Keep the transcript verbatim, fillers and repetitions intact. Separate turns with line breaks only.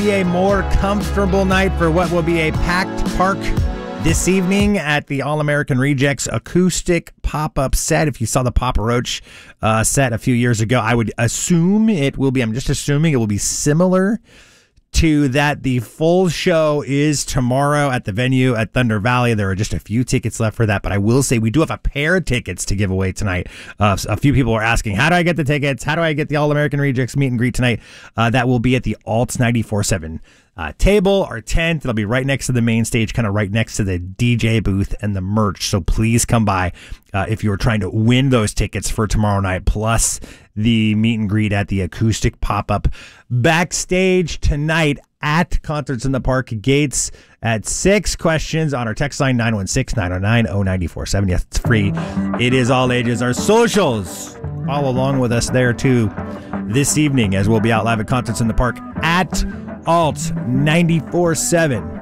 A more comfortable night for what will be a packed park this evening at the All-American Rejects acoustic pop-up set. If you saw the Papa Roach uh, set a few years ago, I would assume it will be, I'm just assuming it will be similar to that. The full show is tomorrow at the venue at Thunder Valley. There are just a few tickets left for that, but I will say we do have a pair of tickets to give away tonight. Uh, a few people are asking, how do I get the tickets? How do I get the All-American Rejects meet and greet tonight? Uh, that will be at the Alt ninety-four seven uh, table or tent. It'll be right next to the main stage, kind of right next to the D J booth and the merch. So please come by uh, if you're trying to win those tickets for tomorrow night, plus the meet and greet at the acoustic pop-up backstage tonight at Concerts in the Park Gates at six. Questions on our text line nine one six, nine oh nine, oh nine four seven. Yes, it's free. It is all ages. Our socials, follow along with us there too this evening as we'll be out live at Concerts in the Park at Alt ninety-four seven.